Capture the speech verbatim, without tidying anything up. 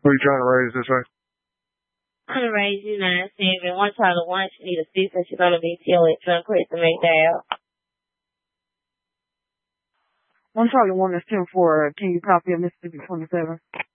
What are you trying to raise this way? I'm gonna raise you nine seven. One Charlie one, she need a six and she's gonna be T O H one Chris to make that. One Charlie one is ten four. Can you copy a Mississippi twenty-seven?